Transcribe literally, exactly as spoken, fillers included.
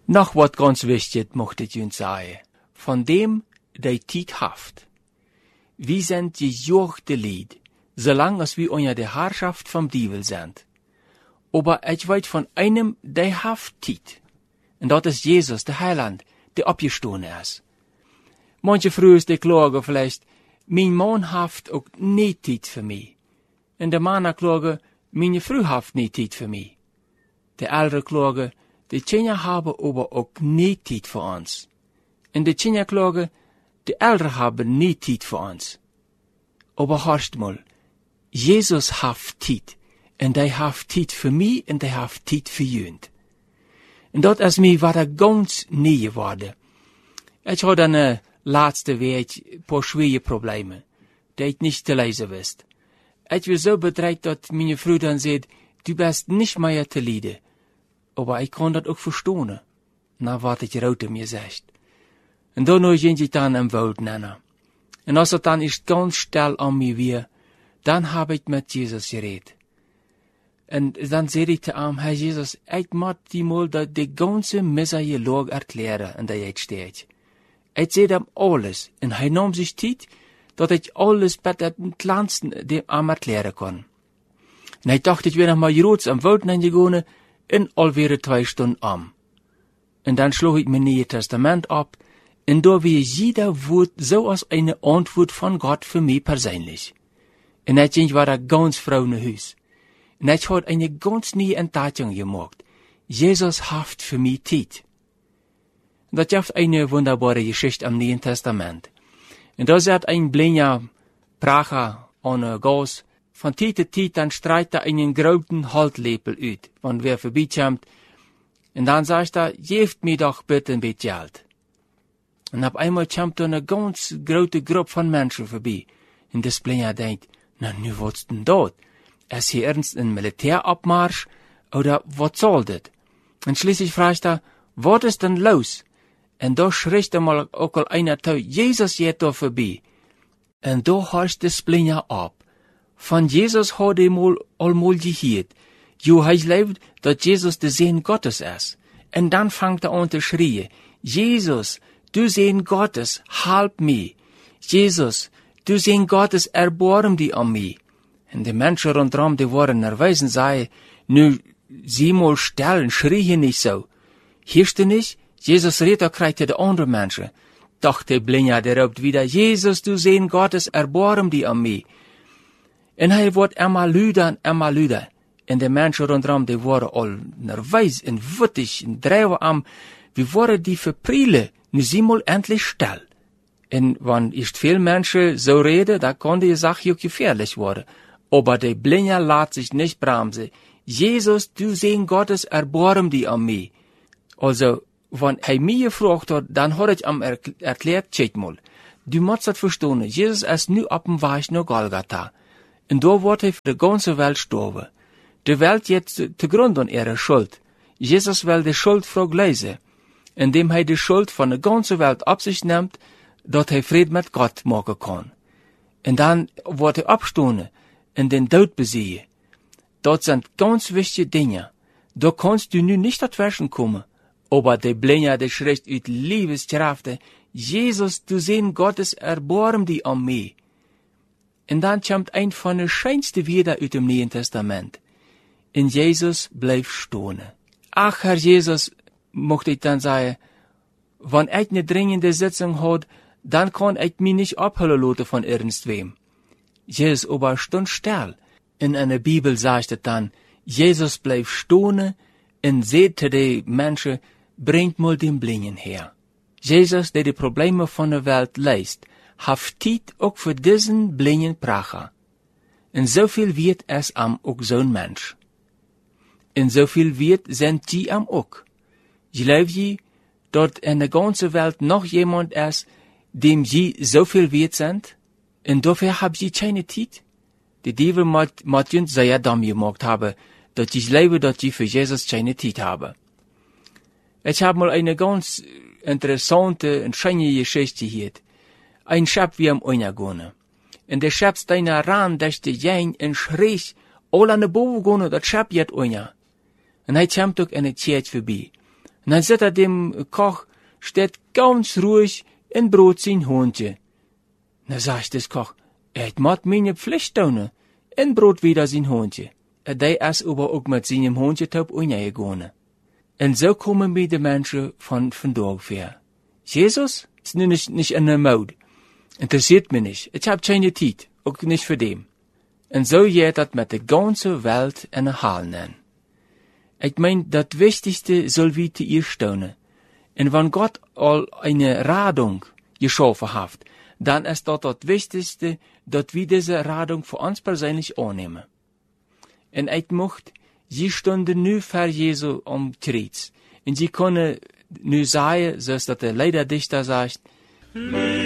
Noch wat ganz wichtig, mochte ich uns sagen. Von dem, der Tiet haft. Wir sind gejochte Lied, solange als wir unter der Herrschaft vom Diebel sind. Aber ich weiß von einem, der haft Tiet. Und das ist Jesus, der Heiland, der abgestoßen ist. Manche Frühe die klagen vielleicht, mein Mann haft auch nicht Tiet für mich. Und der Mann klagen, meine Frau haft nicht Tiet für mich. Der Ältere klagen, die Kinder haben aber auch nicht Tiet für uns. Und die Kinder klagen, die Ältere haben nicht Tiet für uns. Aber hörst mal, Jesus haft Tiet. Und der haft Tiet für mich und der haft Tiet für jünd. Und dat is mir war ganz nie geworden. Ich hatte eine laatste week een paar schwere Probleme, die ich nicht zu lesen wist. Ich war so bedreht, dass meine Frau dann sagt, du bist nicht mehr zu leiden. Aber ich kann das auch verstehen. Na, wat ich rote mir sagt. Und dann ging ich dann im Wald nennen. Und als es dann ist ganz still an mir wie, dann habe ich mit Jesus geredet. Und dann zei ich zu ihm, Herr Jesus, ich muss dir mal die ganze Miserie Lage erklären, in der ich steht. Ich zei ihm alles, und er nahm sich Zeit, dass ich alles bei dem Kleinsten dem ihm erklären kann. Und ich dachte, ich wäre noch mal gerotz am Wald hingegangen, und all wäre zwei Stunden am. Und dann schlug ich mein Neues Testament ab, und da wie jeder Wort so als eine Antwort von Gott für mich persönlich. Und ich war da ganz froh in Haus. Und ich hatte eine ganz neue Entdeckung gemacht. Jesus haft für mich Tiet. Das ist eine wunderbare Geschichte am Neuen Testament. Und da sagt ein blinder Pracher ohne Gas, von Tiet zu Tiet, dann streit er einen großen Haltlepel uit, wenn wer vorbeikommt. Und dann sagt er, geeft mir doch bitte ein bisschen Geld. Und auf einmal kommt eine ganz große Gruppe von Menschen vorbei. Und das blinder denkt, na, nu was denn dort? Ist hier ernst ein Militärabmarsch, oder was soll das? Und schließlich fragt er, was ist denn los? Und da schricht er mal auch einer zu, Jesus geht da vorbei. Und da heißt das Blinder ab. Von Jesus hat er mal allmal gehört. Jo, er lebt, dass Jesus der Sohn Gottes ist. Und dann fängt er an zu schreien, Jesus, du Sohn Gottes, halb mich. Jesus, du Sohn Gottes, erbarm dich an mich. Und die Menschen rundherum, die waren nervös und sagen, nu, sieh mal still, schrie hier nicht so. Hörst du nicht? Jesus redet, da kriegt er die anderen Menschen. Doch der Blinder, der ruft wieder, Jesus, du Sohn Gottes, erbarm dich an mich. Und er wird immer lüder und immer lüder. Und die Menschen rundherum, die waren all nervös und wütig und drehen am, wie waren die verprielen? Nu, sieh mal endlich still. Und wenn ist viel Menschen so reden, da kann die Sache auch gefährlich werden. Aber der Blinder lässt sich nicht bremsen. Jesus, du Sohn Gottes, erbarm dich an mich. Also, wenn er mich gefragt hat, dann hat ich ihm erklärt, check mal, du musst das verstehen, Jesus ist nu auf dem Weg nach Golgatha. Und da wird er für die ganze Welt sterben. Die Welt jetzt zugrunde an ihrer Schuld. Jesus will die Schuldfrage lösen, indem er die Schuld von der ganzen Welt auf sich nimmt, dass er Frieden mit Gott machen kann. Und dann wird er abstehen und den Tod besiegen. Das sind ganz wichtige Dinge. Da kannst du nun nicht dazwischen kommen. Aber der Blinder, der schrift uit Liebeskraft, Jesus, du Sohn Gottes, erbarm dich an mich. Und dann kommt ein von den schönsten Wörtern aus dem Neuen Testament. In Jesus bleib stehen. Ach, Herr Jesus, mochte ich dann sagen, wenn ich eine dringende Sitzung hat, dann kann ich mich nicht abholen lassen von irgendwem. Jesus aber stund still. In einer Bibel sagt es dann, Jesus bleib stehen und seht zu den Menschen, bringt mal den Blinden her. Jesus, der die Probleme von der Welt löst, hat Zeit auch für diesen blinden Pracher. Und so viel wird es am auch so ein Mensch. Und so viel wird sind die am auch. Glaub je, dort in der ganzen Welt noch jemand ist, dem sie so viel wert sind? Und dafür hab sie keine Zeit? Die Teufel muss uns sehr dumm gemacht haben, dass ich glaube, dass ich für Jesus keine Zeit habe. Ich habe mal eine ganz interessante und schöne Geschichte gehört. Ein Schab wie am Oinagone. Und der Schab steht ran, dass der Jäin und schrie, all an der Boven gone, das Schab jet Oina. Und er kommt auch in der Kirche vorbei. Und dann sitzt er dem Koch, steht ganz ruhig in Brot sein Hondje. Na sagt des Koch, er hat meine Pflicht tun, in Brot wieder sein Hondje. Er dei es aber auch mit seinem Hondje taub ungegangen. Und so kommen wir die Menschen von vandaag her. Jesus ist nun nicht, nicht in der Mode. Interessiert mich nicht. Ich hab keine Zeit, auch nicht für dem. Und so geht das mit der ganzen Welt in der Hall nennen. Ich mein, das Wichtigste soll wie zu ihr stehen. Und wenn Gott all eine Radung geschaffen hat, dann ist das das Wichtigste, dass wir diese Radung für uns persönlich annehmen. Und ich möchte, sie stunden nu vor Jesu am Kreuz. Und sie können nu sagen, so dass der Leiderdichter sagt,